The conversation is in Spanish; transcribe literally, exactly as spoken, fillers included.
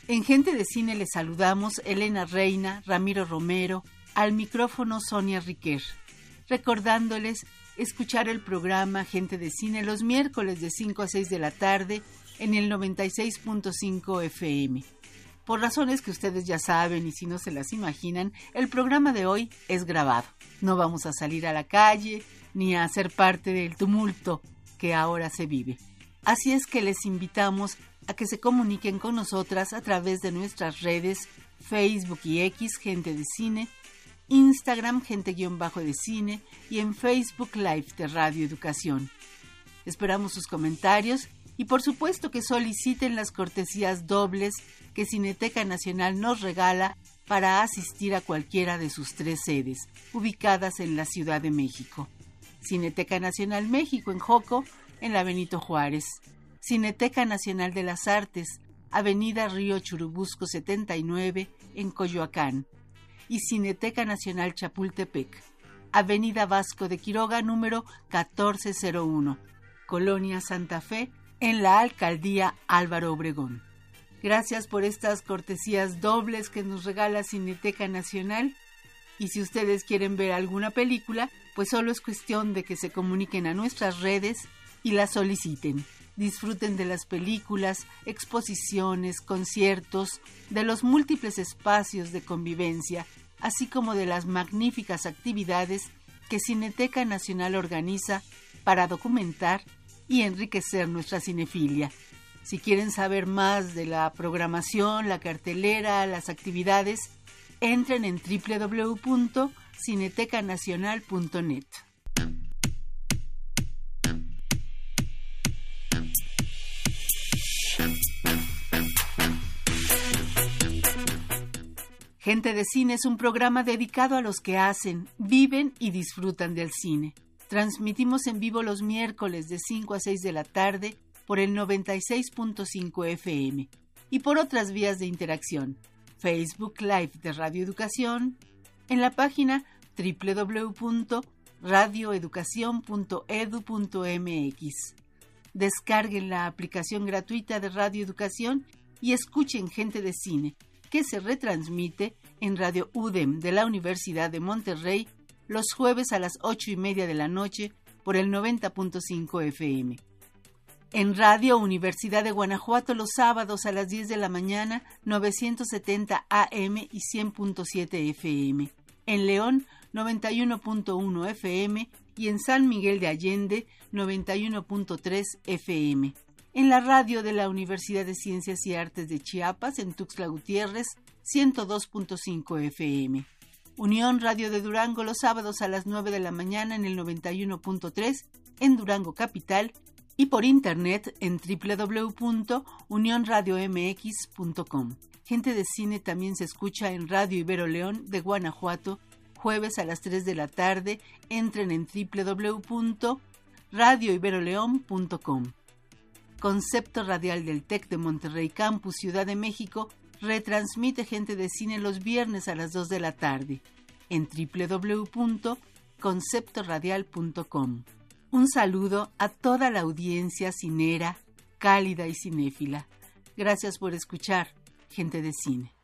En Gente de Cine les saludamos Elena Reina, Ramiro Romero, al micrófono Sonia Riquer, recordándoles escuchar el programa Gente de Cine los miércoles de cinco a seis de la tarde en el noventa y seis punto cinco F M. Por razones que ustedes ya saben y si no se las imaginan, el programa de hoy es grabado. No vamos a salir a la calle ni a ser parte del tumulto que ahora se vive. Así es que les invitamos a que se comuniquen con nosotras a través de nuestras redes Facebook y X, Gente de Cine, Instagram, Gente-de Cine y en Facebook Live de Radio Educación. Esperamos sus comentarios y por supuesto que soliciten las cortesías dobles que Cineteca Nacional nos regala para asistir a cualquiera de sus tres sedes, ubicadas en la Ciudad de México. Cineteca Nacional México en Joco, en la Benito Juárez. Cineteca Nacional de las Artes, Avenida Río Churubusco setenta y nueve, en Coyoacán. Y Cineteca Nacional Chapultepec, Avenida Vasco de Quiroga, número catorce cero uno, Colonia Santa Fe, en la Alcaldía Álvaro Obregón. Gracias por estas cortesías dobles que nos regala Cineteca Nacional. Y si ustedes quieren ver alguna película, pues solo es cuestión de que se comuniquen a nuestras redes y la soliciten. Disfruten de las películas, exposiciones, conciertos, de los múltiples espacios de convivencia, así como de las magníficas actividades que Cineteca Nacional organiza para documentar y enriquecer nuestra cinefilia. Si quieren saber más de la programación, la cartelera, las actividades, entren en doble u doble u doble u punto cineteca nacional punto net. Gente de Cine es un programa dedicado a los que hacen, viven y disfrutan del cine. Transmitimos en vivo los miércoles de cinco a seis de la tarde por el noventa y seis punto cinco F M y por otras vías de interacción. Facebook Live de Radio Educación, en la página doble u doble u doble u punto radio educación punto edu punto m x. Descarguen la aplicación gratuita de Radio Educación y escuchen Gente de Cine, que se retransmite en Radio U D E M de la Universidad de Monterrey los jueves a las ocho y media de la noche por el noventa punto cinco F M. En Radio Universidad de Guanajuato los sábados a las diez de la mañana, novecientos setenta A M y cien punto siete F M. En León, noventa y uno punto uno F M y en San Miguel de Allende, noventa y uno punto tres F M. En la radio de la Universidad de Ciencias y Artes de Chiapas, en Tuxtla Gutiérrez, ciento dos punto cinco F M. Unión Radio de Durango los sábados a las nueve de la mañana en el noventa y uno punto tres en Durango Capital y por internet en doble u doble u doble u punto unión radio m x punto com. Gente de Cine también se escucha en Radio Ibero León de Guanajuato, jueves a las tres de la tarde. Entren en doble u doble u doble u punto radio ibero león punto com. Concepto Radial del TEC de Monterrey Campus, Ciudad de México, retransmite Gente de Cine los viernes a las dos de la tarde en doble u doble u doble u punto concepto radial punto com. Un saludo a toda la audiencia cinera, cálida y cinéfila. Gracias por escuchar Gente de Cine.